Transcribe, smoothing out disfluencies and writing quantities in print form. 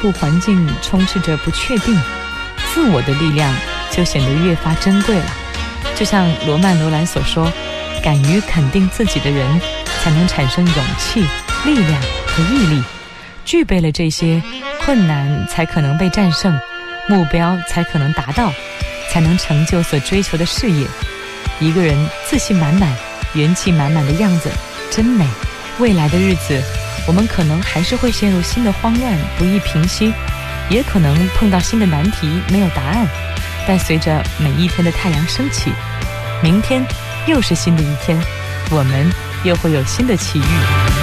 部环境充斥着不确定，自我的力量就显得越发珍贵了。就像罗曼·罗兰所说，敢于肯定自己的人才能产生勇气、力量和毅力。具备了这些，困难才可能被战胜，目标才可能达到，才能成就所追求的事业。一个人自信满满、元气满满的样子真美。未来的日子，我们可能还是会陷入新的慌乱，不易平息，也可能碰到新的难题，没有答案。但随着每一天的太阳升起，明天又是新的一天，我们又会有新的奇遇。